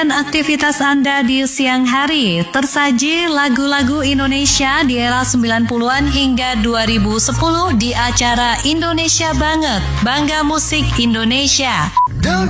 Aktivitas Anda di siang hari tersaji lagu-lagu Indonesia di era 90-an hingga 2010 di acara Indonesia Banget, Bangga Musik Indonesia.